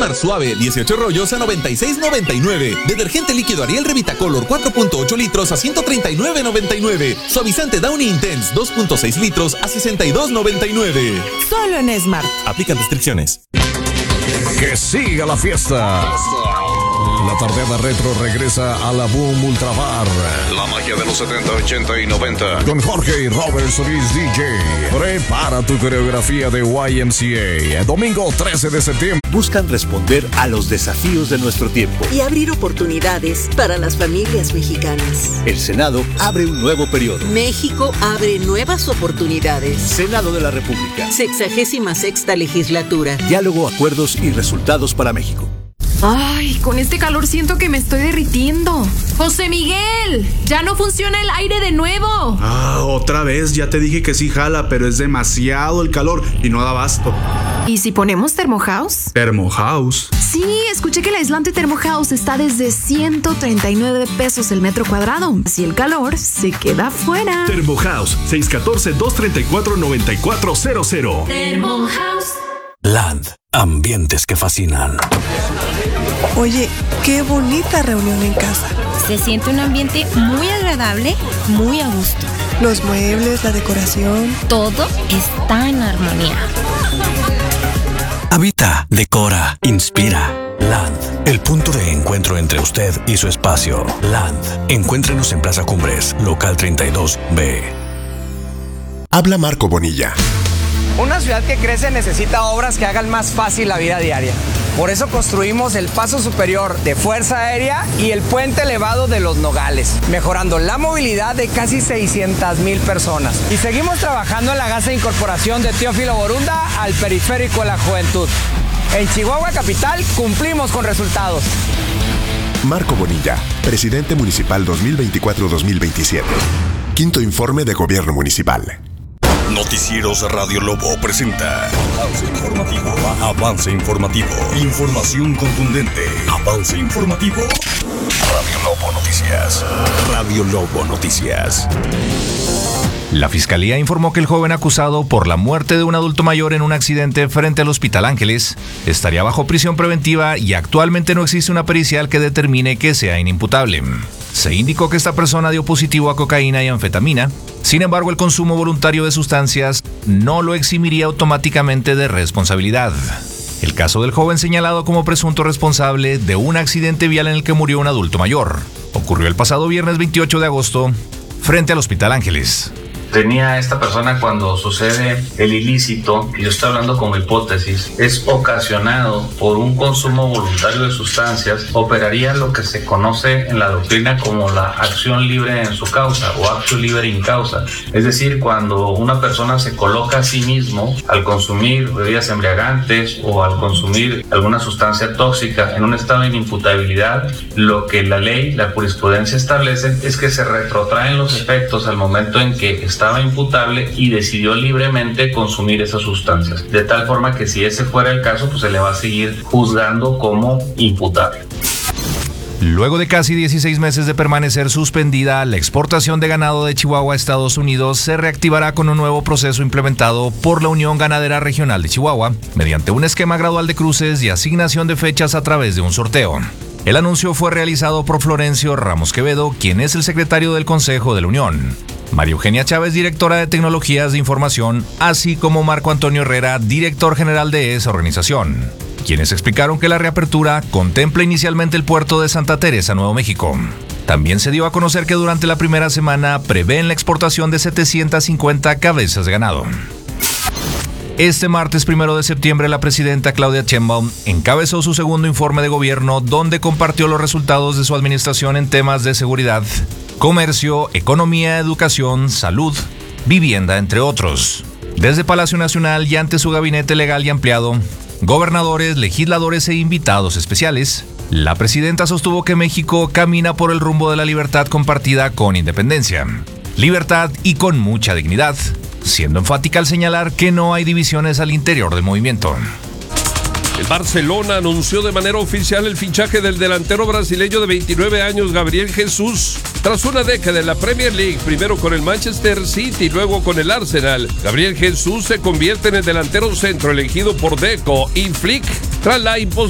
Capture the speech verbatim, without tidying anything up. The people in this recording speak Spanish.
Esmar Suave, dieciocho rollos a noventa y seis noventa y nueve. Detergente líquido Ariel Revitacolor cuatro punto ocho litros a ciento treinta y nueve noventa y nueve. Suavizante Downy Intense dos punto seis litros a sesenta y dos noventa y nueve. Solo en Esmar. Aplican restricciones. Que siga la fiesta. La tardeada retro regresa a la Boom Ultra Bar. La magia de los setenta, ochenta y noventa. Con Jorge y Robert Solís D J. Prepara tu coreografía de Y M C A. Domingo trece de septiembre. Buscan responder a los desafíos de nuestro tiempo y abrir oportunidades para las familias mexicanas. El Senado abre un nuevo periodo. México abre nuevas oportunidades. Senado de la República. Sexagésima sexta legislatura. Diálogo, acuerdos y resultados para México. Ay, con este calor siento que me estoy derritiendo. ¡José Miguel! ¡Ya no funciona el aire de nuevo! Ah, otra vez, ya te dije que sí jala, pero es demasiado el calor y no da abasto. ¿Y si ponemos Thermohouse? ¿Thermohouse? Sí, escuché que el aislante Thermohouse está desde ciento treinta y nueve pesos el metro cuadrado. Así el calor se queda fuera. Thermohouse, seis uno cuatro, dos tres cuatro, nueve cuatro cero cero. Thermohouse. Land, ambientes que fascinan. Oye, qué bonita reunión en casa. Se siente un ambiente muy agradable, muy a gusto. Los muebles, la decoración. Todo está en armonía. Habita, decora, inspira. Land, el punto de encuentro entre usted y su espacio. Land, encuéntrenos en Plaza Cumbres, local treinta y dos B. Habla Marco Bonilla. Una ciudad que crece necesita obras que hagan más fácil la vida diaria. Por eso construimos el paso superior de Fuerza Aérea y el puente elevado de Los Nogales, mejorando la movilidad de casi seiscientas mil personas. Y seguimos trabajando en la gas de incorporación de Teófilo Borunda al periférico de la juventud. En Chihuahua Capital cumplimos con resultados. Marco Bonilla, presidente municipal dos mil veinticuatro dos mil veintisiete. Quinto informe de gobierno municipal. Noticieros Radio Lobo presenta Avance Informativo. Avance Informativo. Información contundente. Avance Informativo. Radio Lobo Noticias. Radio Lobo Noticias. La Fiscalía informó que el joven acusado por la muerte de un adulto mayor en un accidente frente al Hospital Ángeles estaría bajo prisión preventiva y actualmente no existe una pericial que determine que sea inimputable. Se indicó que esta persona dio positivo a cocaína y anfetamina. Sin embargo, el consumo voluntario de sustancias no lo eximiría automáticamente de responsabilidad. El caso del joven señalado como presunto responsable de un accidente vial en el que murió un adulto mayor ocurrió el pasado viernes veintiocho de agosto frente al Hospital Ángeles. Tenía esta persona cuando sucede el ilícito, que yo estoy hablando como hipótesis, es ocasionado por un consumo voluntario de sustancias, operaría lo que se conoce en la doctrina como la acción libre en su causa o actio libre in causa. Es decir, cuando una persona se coloca a sí mismo al consumir bebidas embriagantes o al consumir alguna sustancia tóxica en un estado de inimputabilidad, lo que la ley, la jurisprudencia establecen es que se retrotraen los efectos al momento en que está estaba imputable y decidió libremente consumir esas sustancias, de tal forma que si ese fuera el caso, pues se le va a seguir juzgando como imputable. Luego de casi dieciséis meses de permanecer suspendida, la exportación de ganado de Chihuahua a Estados Unidos se reactivará con un nuevo proceso implementado por la Unión Ganadera Regional de Chihuahua, mediante un esquema gradual de cruces y asignación de fechas a través de un sorteo. El anuncio fue realizado por Florencio Ramos Quevedo, quien es el secretario del Consejo de la Unión. María Eugenia Chávez, directora de Tecnologías de Información, así como Marco Antonio Herrera, director general de esa organización, quienes explicaron que la reapertura contempla inicialmente el puerto de Santa Teresa, Nuevo México. También se dio a conocer que durante la primera semana prevén la exportación de setecientas cincuenta cabezas de ganado. Este martes primero de septiembre, la presidenta Claudia Sheinbaum encabezó su segundo informe de gobierno, donde compartió los resultados de su administración en temas de seguridad, comercio, economía, educación, salud, vivienda, entre otros. Desde Palacio Nacional y ante su gabinete legal y ampliado, gobernadores, legisladores e invitados especiales, la presidenta sostuvo que México camina por el rumbo de la libertad compartida con independencia, libertad y con mucha dignidad, siendo enfática al señalar que no hay divisiones al interior del movimiento. El Barcelona anunció de manera oficial el fichaje del delantero brasileño de veintinueve años, Gabriel Jesús. Tras una década en la Premier League, primero con el Manchester City y luego con el Arsenal, Gabriel Jesús se convierte en el delantero centro elegido por Deco y Flick tras la imposición